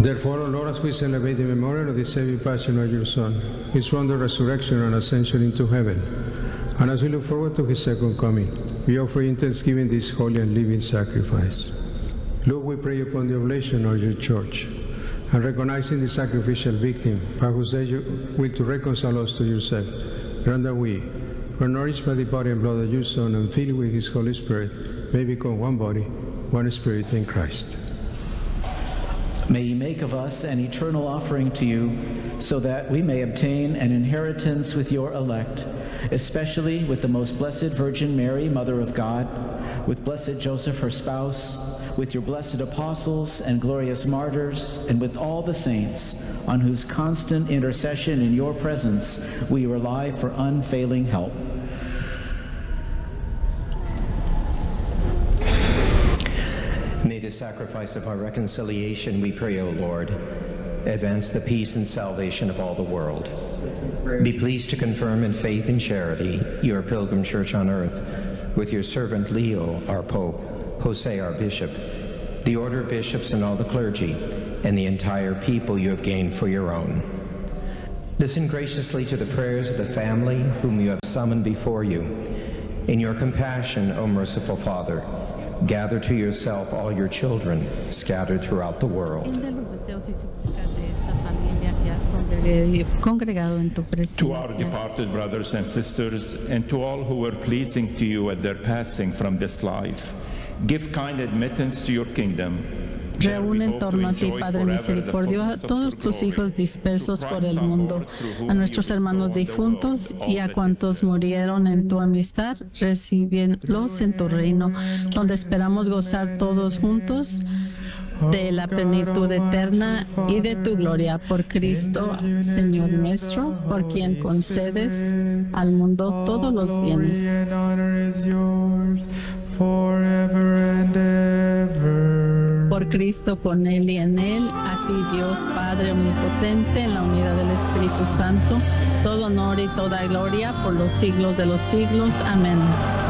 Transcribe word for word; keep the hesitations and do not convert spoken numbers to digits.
Therefore, O Lord, as we celebrate the memorial of the saving passion of your Son, his wonderful resurrection and ascension into heaven, and as we look forward to his second coming, we offer in thanksgiving this holy and living sacrifice. Lord, we pray upon the oblation of your church, and recognizing the sacrificial victim, by whose death you will to reconcile us to yourself, grant that we, who are nourished by the body and blood of your Son and filled with his Holy Spirit, may become one body, one Spirit in Christ. May you make of us an eternal offering to you, so that we may obtain an inheritance with your elect, especially with the most blessed Virgin Mary, Mother of God, with blessed Joseph, her spouse, with your blessed apostles and glorious martyrs, and with all the saints, on whose constant intercession in your presence we rely for unfailing help. May the sacrifice of our reconciliation, we pray, O Lord, advance the peace and salvation of all the world. Be pleased to confirm in faith and charity your pilgrim church on earth, with your servant Leo, our Pope, Jose, our Bishop, the order of bishops and all the clergy, and the entire people you have gained for your own. Listen graciously to the prayers of the family whom you have summoned before you. In your compassion, O merciful Father, gather to yourself all your children scattered throughout the world. To our departed brothers and sisters, and to all who were pleasing to you at their passing from this life, give kind admittance to your kingdom. Reúne en torno a ti, Padre misericordioso, a todos tus hijos dispersos por el mundo, a nuestros hermanos difuntos y a cuantos murieron en tu amistad, recíbelos en tu reino, donde esperamos gozar todos juntos de la plenitud eterna y de tu gloria, por Cristo, Señor nuestro, por quien concedes al mundo todos los bienes. Por Cristo, con Él y en Él, a ti Dios Padre omnipotente, en la unidad del Espíritu Santo, todo honor y toda gloria por los siglos de los siglos. Amén.